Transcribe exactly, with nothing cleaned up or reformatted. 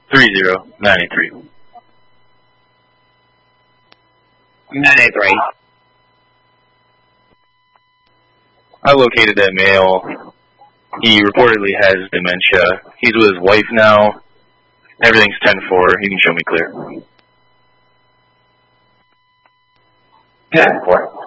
three zero nine eight three. nine eight three. I located that male. He reportedly has dementia. He's with his wife now. Everything's ten four. He can show me clear. ten four.